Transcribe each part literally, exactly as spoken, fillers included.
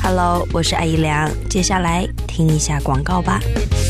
Hello， 我是艾怡良，接下来听一下广告吧。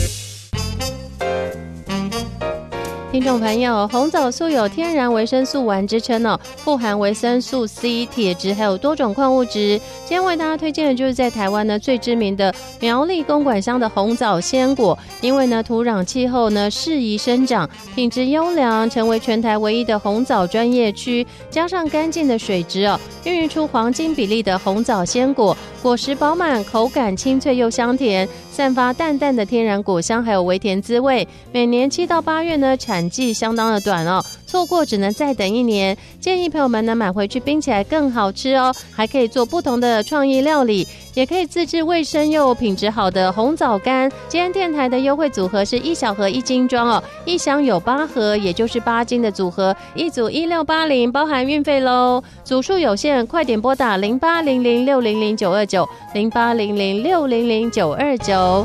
听众朋友，红枣素有天然维生素丸之称哦，富含维生素 C、铁质还有多种矿物质。今天为大家推荐的就是在台湾呢最知名的苗栗公馆乡的红枣鲜果，因为呢土壤气候呢适宜生长，品质优良，成为全台唯一的红枣专业区，加上干净的水质哦，孕育出黄金比例的红枣鲜果，果实饱满，口感清脆又香甜，散发淡淡的天然果香，还有微甜滋味。每年七到八月呢，产季相当的短哦，错过只能再等一年。建议朋友们呢买回去冰起来更好吃哦，还可以做不同的创意料理，也可以自制卫生又品质好的红枣干。今天电台的优惠组合是一小盒一斤装哦，一箱有八盒，也就是八斤的组合，一组一六八零，包含运费喽。组数有限，快点拨打零八零零六零零九二九零八零零六零零九二九。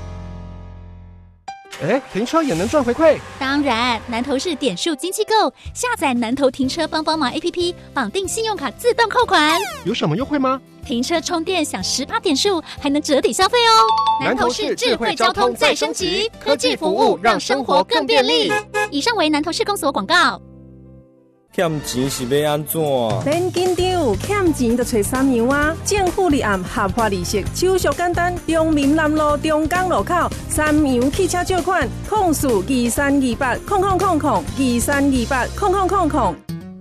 哎，停车也能赚回馈？ 当然，南投市点数经济购，下载南投停车帮帮忙 A P P， 绑定信用卡自动扣款。 有什么优惠吗？ 停车充电享 百分之十 点数，还能折抵消费哦。 南投市智慧交通再升级，科技服务让生活更便利。 以上为南投市公所广告。 欠钱是要安怎？ 免紧张，欠钱就找三样啊！政府立案合法利息，手续简单。中民南路中港路口三洋汽车借款，控诉二三二八空空空空二三二八空空空空。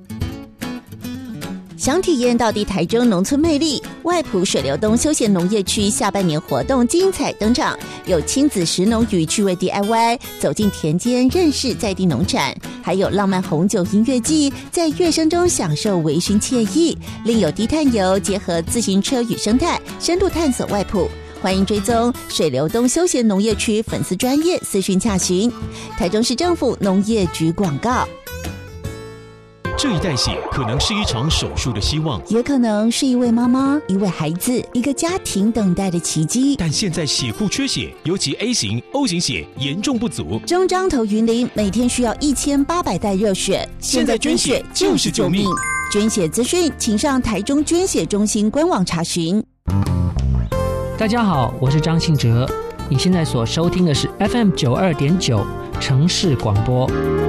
想体验到地台中农村魅力，外埔水流东休闲农业区下半年活动精彩登场，有亲子食农与趣味 D I Y， 走进田间认识在地农产，还有浪漫红酒音乐季，在乐声中享受微醺惬意，另有低碳游结合自行车与生态，深度探索外埔。欢迎追踪水流东休闲农业区粉丝专页私讯洽询。台中市政府农业局广告。 这一代血可能是一场手术的希望， 也可能是一位妈妈、一位孩子、一个家庭等待的奇迹。 但现在血库缺血，尤其 A 型、O 型血严重不足。 中彰投云林每天需要一千八百袋热血， 现在捐血就是救命。 捐血资讯，请上台中捐血中心官网查询。 大家好，我是张信哲，你现在所收听的是 F M 九二点九城市广播。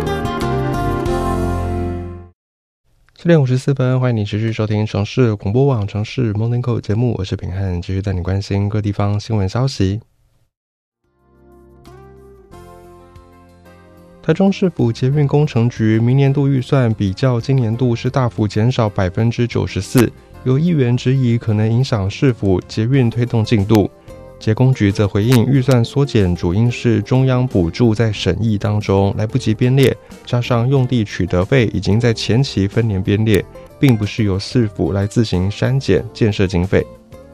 七点五十四分，欢迎你持续收听城市广播网城市 Morning Call 节目，我是秉翰，继续带你关心各地方新闻消息。台中市府捷运工程局明年度预算比较今年度是大幅减少 百分之九十四， 有议员质疑可能影响市府捷运推动进度。捷工局则回应，预算缩减主因是中央补助在审议当中来不及编列，加上用地取得费已经在前期分年编列，并不是由市府来自行删减建设经费。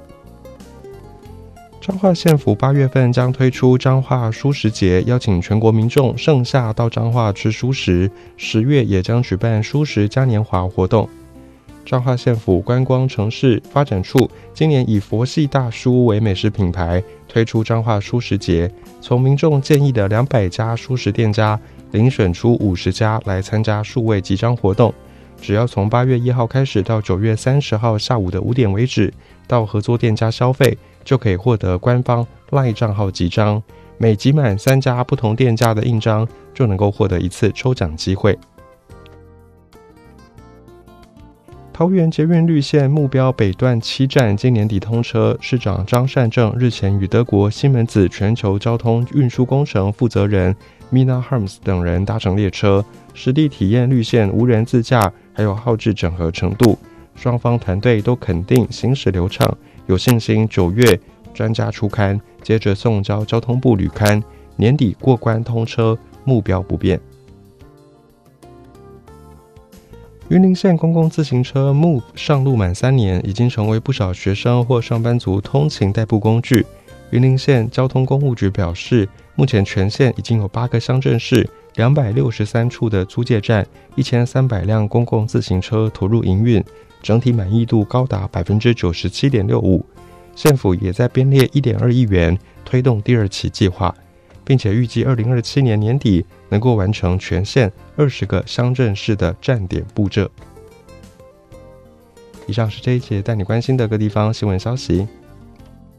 彰化县府八月份将推出彰化蔬食节，邀请全国民众盛夏到彰化吃蔬食，十月也将举办蔬食嘉年华活动。彰化县府观光城市发展处今年以佛系大蔬为美食品牌，推出彰化蔬食节，从民众建议的两百家蔬食店家遴选出五十家来参加数位集章活动。只要从八月一号开始到九月三十号下午的五点为止，到合作店家消费，就可以获得官方 LINE 账号集章，每集满三家不同店家的印章，就能够获得一次抽奖机会。桃园捷运绿线目标北段七站今年底通车，市长张善政日前与德国西门子全球交通运输工程负责人 Mina Harms 等人搭乘列车，实地体验绿线无人自驾还有耗制整合程度，双方团队都肯定行驶流畅，有信心九月专家出刊，接着送交交通部旅刊，年底过关通车，目标不变。云林县公共自行车 Move 上路满三年，已经成为不少学生或上班族通勤代步工具。云林县交通公务局表示，目前全县已经有八个乡镇市、两百六十三处的租借站、一千三百辆公共自行车投入营运，整体满意度高达 百分之九十七点六五。县府也在编列 一点二亿元推动第二期计划，并且预计二零二七年年底能够完成全县二十个乡镇市的站点布设。以上是这一节带你关心的各地方新闻消息。